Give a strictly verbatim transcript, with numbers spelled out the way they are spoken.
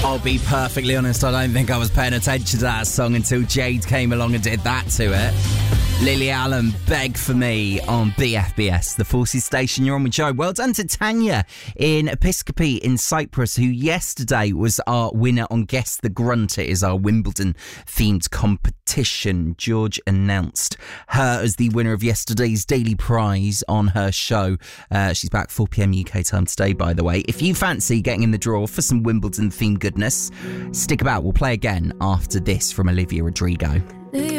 I'll be perfectly honest, I don't think I was paying attention to that song until Jade came along and did that to it. Lily Allen, Beg For Me on B F B S, the Forces Station. You're on with Joe. Well done to Tanya in Episcopi in Cyprus, who yesterday was our winner on Guess the Grunt. It is our Wimbledon-themed competition. George announced her as the winner of yesterday's daily prize on her show. Uh, she's back four p.m. U K time today, by the way. If you fancy getting in the draw for some Wimbledon-themed goodness, stick about. We'll play again after this from Olivia Rodrigo. The